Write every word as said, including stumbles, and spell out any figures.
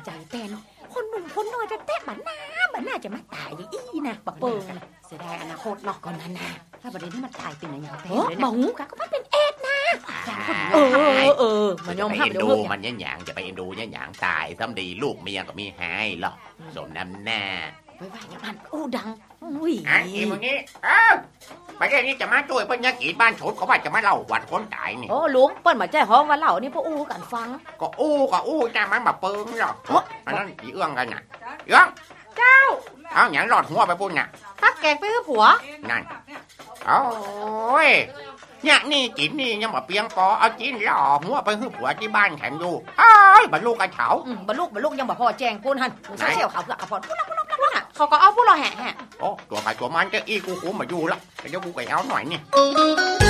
ใจแตนคนหนุ่มคนน้อยจะแตะบัดหน้าบัดหน้าจะมาตายอย่างอี้นะบักเปิงเสียดายอนาคตเนาะก่อนนั้นนะถ้าประเด็นที่มันตายเป็นอะไรอย่างแตนเลยนะบังกะก็มันเป็นเอดนะเออเออมันยอมห้ามดูมันยันหยางจะไปเอ็นดูยันหยางตายซ้ำดีลูกเมียก็มีหายหรอกสมน้ำหน้าไปว่าอย่างนั้นอู้ดังอุ้ยไอ้อีมึงนี้เอ้าไปเรื่องนี้จะมาช่วยเปิ้ลยักษ์อีบ้านโฉดเขาว่าจะมาเล่าวัดคนตายนี่โอ้ลุงเปิ้ลมาแจ้ห้องว่าเล่านี่พวกอู้กันฟังก็อู้ก็อู้แต่มันแบบเปิงหรอกอันนั้นอีเอื้องกันน่ะเอื้องเจ้าเอาอย่างหลอดหัวไปปุ่นน่ะตักแกงไปให้ผัวนั่นโอ้ยเนี่ยนี่จีนนี่ยังมาเปียงปอเอาจีนหล่อหัวไปให้ผัวที่บ้านแถมดูอ้ายบรรลุกระเฉาบรรลุบรรลุยังบอกพอแจงพูนหันใช่เชี่ยวเขาเพื่อเอาพอพูดแล้วพูดแล้วพูดแล้วเขาก็เอาพูดเราแห่แห่โอ้ตัวใครตัวมันจะอีกูกูมาอยู่ละเดี๋ยวกูไปเอาหน่อยเนี่ย